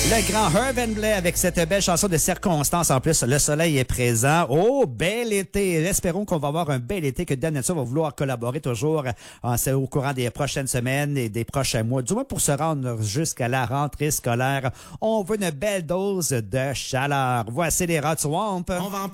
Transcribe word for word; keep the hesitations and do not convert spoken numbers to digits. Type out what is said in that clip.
Le grand Irvin Blais avec cette belle chanson de circonstance. En plus, le soleil est présent. Oh, bel été. Espérons qu'on va avoir un bel été, que Dan Nature va vouloir collaborer toujours en, au courant des prochaines semaines et des prochains mois. Du moins pour se rendre jusqu'à la rentrée scolaire. On veut une belle dose de chaleur. Voici les Rod Swamp. On va en